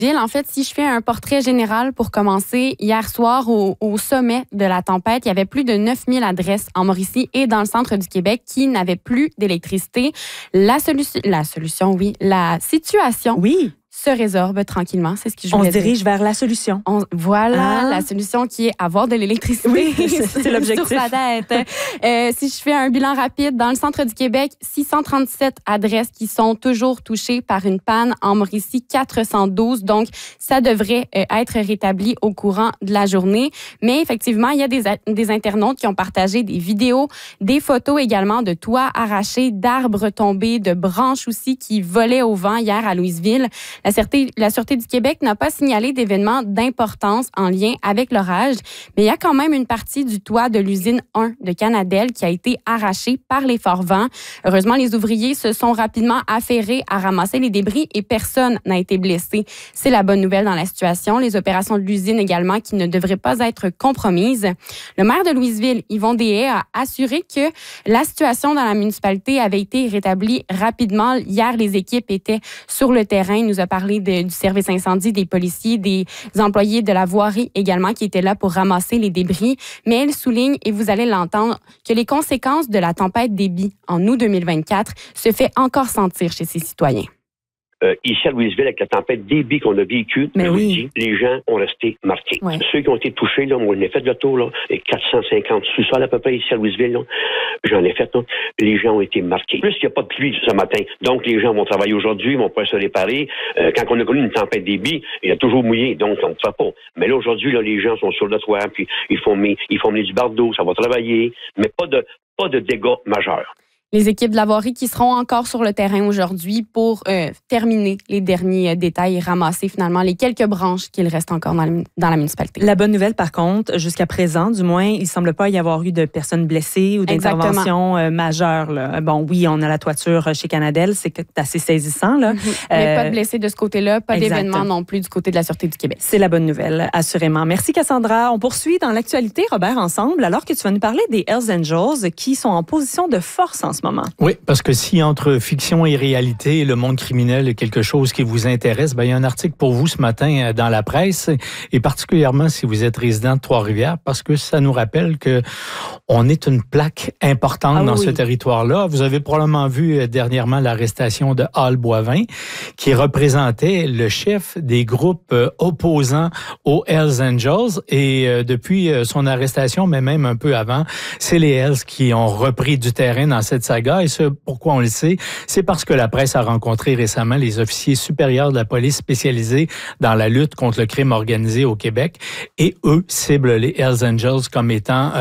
En fait, si je fais un portrait général pour commencer, hier soir, au sommet de la tempête, il y avait plus de 9000 adresses en Mauricie et dans le centre du Québec qui n'avaient plus d'électricité. La situation, oui, se résorbe tranquillement, c'est ce que je voulais dire. On se dirige vers la solution. La solution qui est avoir de l'électricité. Oui, c'est l'objectif. Sur sa tête. Si je fais un bilan rapide, dans le centre du Québec, 637 adresses qui sont toujours touchées par une panne. En Mauricie, 412. Donc, ça devrait être rétabli au courant de la journée. Mais effectivement, il y a des internautes qui ont partagé des vidéos, des photos également de toits arrachés, d'arbres tombés, de branches aussi qui volaient au vent hier à Louisville. La Sûreté du Québec n'a pas signalé d'événements d'importance en lien avec l'orage, mais il y a quand même une partie du toit de l'usine 1 de Canadel qui a été arrachée par les forts vents. Heureusement, les ouvriers se sont rapidement affairés à ramasser les débris et personne n'a été blessé. C'est la bonne nouvelle dans la situation. Les opérations de l'usine également qui ne devraient pas être compromises. Le maire de Louisville, Yvon Deshaies, a assuré que la situation dans la municipalité avait été rétablie rapidement. Hier, les équipes étaient sur le terrain. Il nous a parlé du service incendie, des policiers, des employés de la voirie également qui étaient là pour ramasser les débris. Mais elle souligne, et vous allez l'entendre, que les conséquences de la tempête Déby en août 2024 se fait encore sentir chez ses citoyens. Ici à Louisville, avec la tempête Déby qu'on a vécue, les gens ont resté marqués. Ouais. Ceux qui ont été touchés, là, moi, j'en ai fait le tour, là, les 450 sous-sols à peu près ici à Louisville, là, j'en ai fait, là, les gens ont été marqués. Plus il n'y a pas de pluie ce matin, donc les gens vont travailler aujourd'hui, vont pas se réparer. Quand on a connu une tempête Déby, il a toujours mouillé, donc on ne fait pas. Mais là, aujourd'hui, là, les gens sont sur le toit, puis ils font mener du bardeau, ça va travailler, mais pas de dégâts majeurs. Les équipes de la voirie qui seront encore sur le terrain aujourd'hui pour terminer les derniers détails et ramasser finalement les quelques branches qu'il reste encore dans la municipalité. La bonne nouvelle, par contre, jusqu'à présent, du moins, il ne semble pas y avoir eu de personnes blessées ou d'interventions majeures. Là. Bon, oui, on a la toiture chez Canadel, c'est assez saisissant. Là. Mais pas de blessés de ce côté-là, pas d'événements non plus du côté de la Sûreté du Québec. C'est la bonne nouvelle, assurément. Merci, Cassandra. On poursuit dans l'actualité, Robert, ensemble, alors que tu vas nous parler des Hells Angels qui sont en position de force en ce moment. Oui, parce que si entre fiction et réalité, le monde criminel est quelque chose qui vous intéresse, il y a un article pour vous ce matin dans la presse, et particulièrement si vous êtes résident de Trois-Rivières, parce que ça nous rappelle que on est une plaque importante dans ce territoire-là. Vous avez probablement vu dernièrement l'arrestation de Hal Boivin, qui représentait le chef des groupes opposants aux Hells Angels, et depuis son arrestation, mais même un peu avant, c'est les Hells qui ont repris du terrain dans cette saga. Et ce, pourquoi on le sait, c'est parce que la presse a rencontré récemment les officiers supérieurs de la police spécialisée dans la lutte contre le crime organisé au Québec, et eux ciblent les Hells Angels comme étant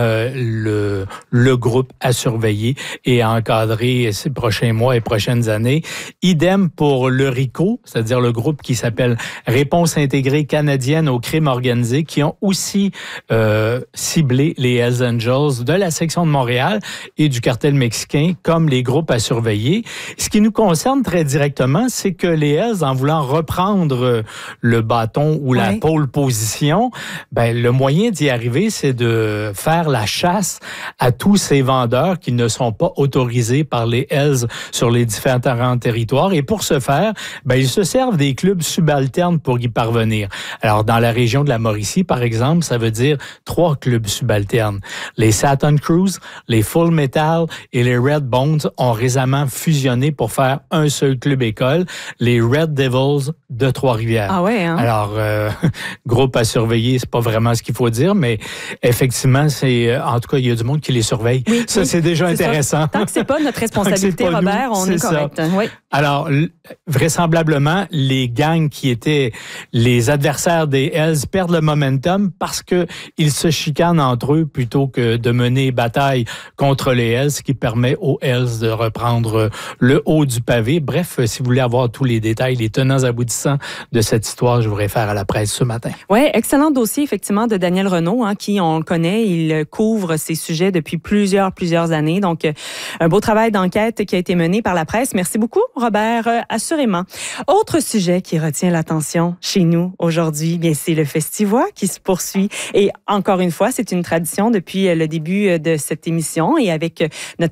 le groupe à surveiller et à encadrer ces prochains mois et prochaines années. Idem pour le RICO, c'est-à-dire le groupe qui s'appelle Réponse intégrée canadienne au crime organisé, qui ont aussi ciblé les Hells Angels de la section de Montréal et du cartel mexicain comme les groupes à surveiller. Ce qui nous concerne très directement, c'est que les Hells, en voulant reprendre le bâton ou la pole position, le moyen d'y arriver, c'est de faire la chasse à tous ces vendeurs qui ne sont pas autorisés par les Hells sur les différents territoires. Et pour ce faire, ils se servent des clubs subalternes pour y parvenir. Alors, dans la région de la Mauricie, par exemple, ça veut dire 3 clubs subalternes. Les Saturn Cruise, les Full Metal et les Red Bones ont récemment fusionné pour faire un seul club école, les Red Devils de Trois-Rivières. Ah ouais, hein? Alors, groupe à surveiller, c'est pas vraiment ce qu'il faut dire, mais effectivement, en tout cas, il y a du monde qui les surveille. Oui, ça, c'est déjà intéressant. Ça. Tant que c'est pas notre responsabilité, pas Robert, on est correct. Oui. Alors, vraisemblablement, les gangs qui étaient les adversaires des Hells perdent le momentum parce que ils se chicanent entre eux plutôt que de mener bataille contre les Hells, ce qui permet aux Hells de reprendre le haut du pavé. Bref, si vous voulez avoir tous les détails, les tenants aboutissants de cette histoire, je vous réfère à la presse ce matin. Oui, excellent dossier, effectivement, de Daniel Renaud, qui, on le connaît, il couvre ces sujets depuis plusieurs années. Donc, un beau travail d'enquête qui a été mené par la presse. Merci beaucoup, Robert, assurément. Autre sujet qui retient l'attention chez nous aujourd'hui, bien, c'est le Festivois qui se poursuit. Et encore une fois, c'est une tradition depuis le début de cette émission et avec notamment le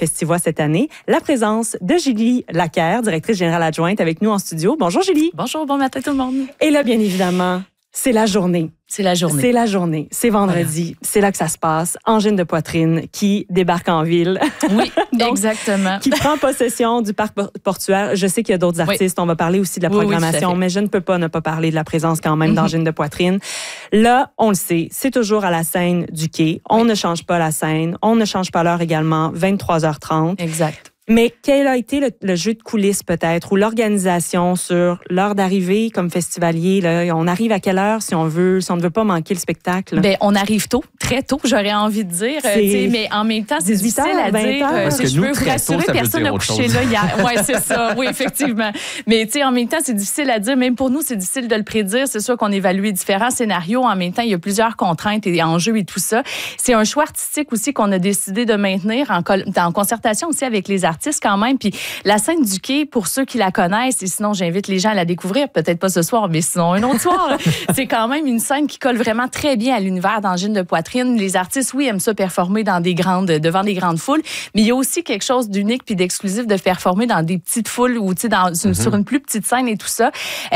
Festivois cette année. La présence de Julie Laquer, directrice générale adjointe, avec nous en studio. Bonjour Julie. Bonjour, bon matin tout le monde. Et là, bien évidemment, c'est la journée. C'est la journée. C'est la journée. C'est vendredi. Voilà. C'est là que ça se passe. Angine de Poitrine qui débarque en ville. Oui, donc, exactement. Qui prend possession du parc portuaire. Je sais qu'il y a d'autres artistes. On va parler aussi de la programmation, mais je ne peux pas ne pas parler de la présence quand même d'Angine de Poitrine. Là, on le sait, c'est toujours à la scène du quai. On ne change pas la scène. On ne change pas l'heure également. 23h30. Exact. Mais quel a été le jeu de coulisses peut-être ou l'organisation sur l'heure d'arrivée comme festivalier? Là, on arrive à quelle heure si on ne veut pas manquer le spectacle? Bien, on arrive tôt, très tôt, j'aurais envie de dire. Mais en même temps, c'est difficile à dire. Parce je peux vous rassurer, personne n'a couché là hier. Oui, c'est ça. Oui, effectivement. Mais en même temps, c'est difficile à dire. Même pour nous, c'est difficile de le prédire. C'est sûr qu'on évalue différents scénarios. En même temps, il y a plusieurs contraintes et enjeux et tout ça. C'est un choix artistique aussi qu'on a décidé de maintenir en concertation aussi avec les artistes quand même. Puis la scène du quai, pour ceux qui la connaissent, et sinon j'invite les gens à la découvrir, peut-être pas ce soir, mais sinon un autre soir, c'est quand même une scène qui colle vraiment très bien à l'univers d'Angine de Poitrine. Les artistes, oui, aiment ça performer devant des grandes foules, mais il y a aussi quelque chose d'unique puis d'exclusif de performer dans des petites foules ou sur une plus petite scène et tout ça.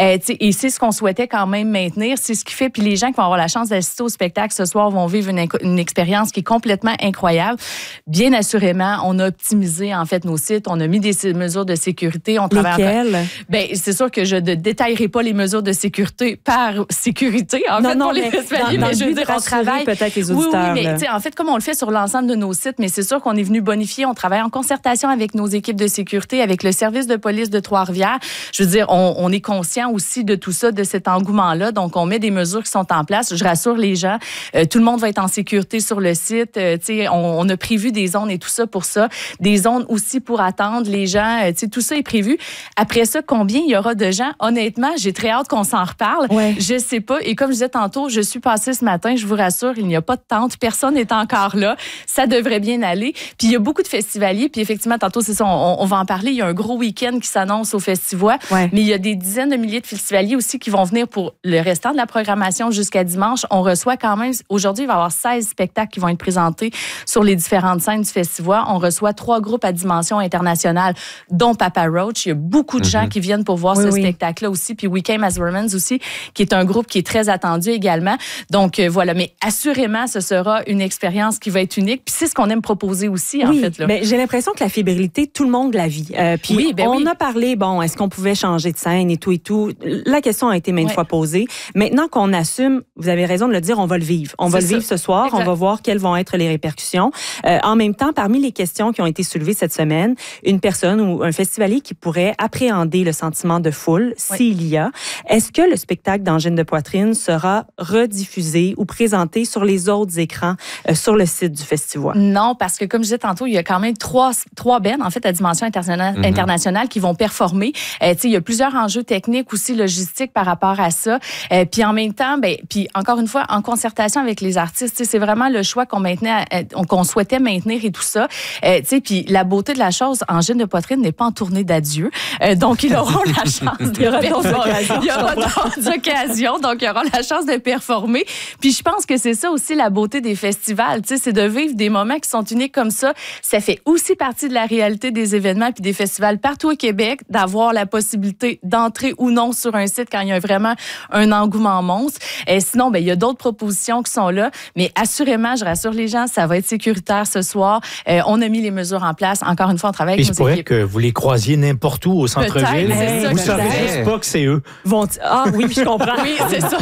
Et c'est ce qu'on souhaitait quand même maintenir. C'est ce qui fait, puis les gens qui vont avoir la chance d'assister au spectacle ce soir vont vivre une expérience qui est complètement incroyable. Bien assurément, on a optimisé en fait nos sites, on a mis des mesures de sécurité. On travaille. Lesquelles? Ben, c'est sûr que je ne détaillerai pas les mesures de sécurité par sécurité, pour les festivaliers, mais je veux dire, on travaille. Peut-être les auditeurs. Oui, mais en fait, comme on le fait sur l'ensemble de nos sites, mais c'est sûr qu'on est venu bonifier. On travaille en concertation avec nos équipes de sécurité, avec le service de police de Trois-Rivières. Je veux dire, on est conscient aussi de tout ça, de cet engouement-là. Donc, on met des mesures qui sont en place. Je rassure les gens. Tout le monde va être en sécurité sur le site. On a prévu des zones et tout ça pour ça. Des zones aussi pour attendre les gens. Tout ça est prévu. Après ça, combien il y aura de gens? Honnêtement, j'ai très hâte qu'on s'en reparle. Ouais. Je sais pas. Et comme je disais tantôt, je suis passée ce matin. Je vous rassure, il n'y a pas de tente. Personne n'est encore là. Ça devrait bien aller. Puis il y a beaucoup de festivaliers. Puis effectivement, tantôt, c'est ça, on va en parler. Il y a un gros week-end qui s'annonce au Festivois. Ouais. Mais il y a des dizaines de milliers de festivaliers aussi qui vont venir pour le restant de la programmation jusqu'à dimanche. On reçoit quand même, aujourd'hui, il va y avoir 16 spectacles qui vont être présentés sur les différentes scènes du Festivois. On reçoit 3 groupes à dimension internationale, dont Papa Roach. Il y a beaucoup de gens qui viennent pour voir ce spectacle-là aussi. Puis We Came as Romans aussi, qui est un groupe qui est très attendu également. Donc, voilà. Mais assurément, ce sera une expérience qui va être unique. Puis c'est ce qu'on aime proposer aussi, en fait. Là. Mais j'ai l'impression que la fébrilité, tout le monde la vit. Puis on a parlé, est-ce qu'on pouvait changer de scène et tout et tout. La question a été maintes fois posée. Maintenant qu'on assume, vous avez raison de le dire, on va le vivre. On va le vivre ce soir. Exact. On va voir quelles vont être les répercussions. En même temps, parmi les questions qui ont été soulevées cette semaine, une personne ou un festivalier qui pourrait appréhender le sentiment de foule, s'il y a, est-ce que le spectacle d'Angine de Poitrine sera rediffusé ou présenté sur les autres écrans sur le site du Festivois? Non, parce que comme je disais tantôt, il y a quand même trois bands, en fait, à dimension internationale qui vont performer. Il y a plusieurs enjeux techniques aussi, logistiques par rapport à ça. Puis en même temps, puis encore une fois, en concertation avec les artistes, c'est vraiment le choix qu'on souhaitait maintenir et tout ça. Puis la beauté de la chose, Angine de Poitrine n'est pas en tournée d'adieu. Donc, ils auront la chance de performer. Il y aura d'autres occasions. Donc, ils auront la chance de performer. Puis, je pense que c'est ça aussi la beauté des festivals. C'est de vivre des moments qui sont uniques comme ça. Ça fait aussi partie de la réalité des événements puis des festivals partout au Québec, d'avoir la possibilité d'entrer ou non sur un site quand il y a vraiment un engouement monstre. Sinon, il y a d'autres propositions qui sont là. Mais assurément, je rassure les gens, ça va être sécuritaire ce soir. On a mis les mesures en place. Encore une fois, on travaille avec nos équipes. Il se pourrait que vous les croisiez n'importe où au centre-ville. Vous ne savez juste pas que c'est eux. Oui, je comprends. Oui, c'est ça.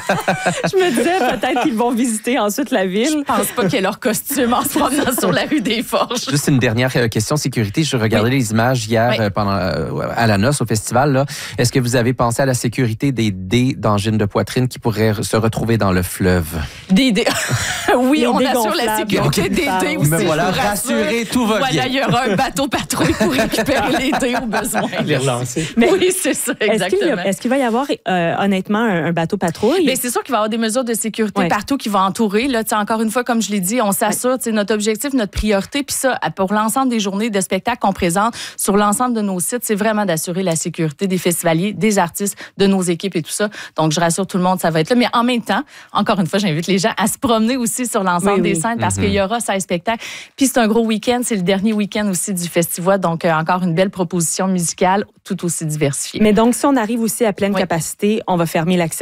Je me disais peut-être qu'ils vont visiter ensuite la ville. Je pense pas qu'il y ait leur costume en se promenant sur la rue des Forges. Juste une dernière question sécurité. Je regardais les images hier à la noce au festival. Là. Est-ce que vous avez pensé à la sécurité des dés d'Angine de Poitrine qui pourraient se retrouver dans le fleuve? Des dés. Oui, on assure la sécurité des dés aussi. Mais voilà, rassurez, tout va bien. Voilà, il y aura un un bateau patrouille pour récupérer les dés au besoin. Les relancer. Oui, c'est ça, exactement. Est-ce qu'il va y avoir, honnêtement, un bateau patrouille? Bien, c'est sûr qu'il va y avoir des mesures de sécurité partout qui vont entourer. Là, encore une fois, comme je l'ai dit, on s'assure, notre objectif, notre priorité, puis ça, pour l'ensemble des journées de spectacle qu'on présente sur l'ensemble de nos sites, c'est vraiment d'assurer la sécurité des festivaliers, des artistes, de nos équipes et tout ça. Donc, je rassure tout le monde, ça va être là. Mais en même temps, encore une fois, j'invite les gens à se promener aussi sur l'ensemble des scènes parce qu'il y aura 16 spectacles. Puis c'est un gros week-end, c'est le dernier week-end aussi du festival. Donc, encore une belle proposition musicale tout aussi diversifiée. Mais donc, si on arrive aussi à pleine capacité, on va fermer l'accès